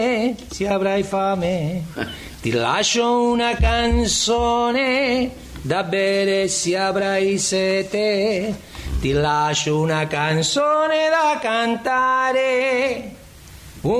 se avrai fame. Ti lascio una canzone da bere se avrai sete. Ti lascio una canzone da cantare